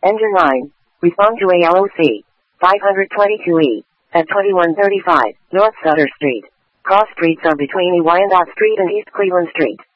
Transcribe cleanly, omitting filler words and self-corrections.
Engine 9. Respond to ALOC. 522E. At 2135 North Sutter Street. Cross streets are between E. Wyandotte Street and East Cleveland Street.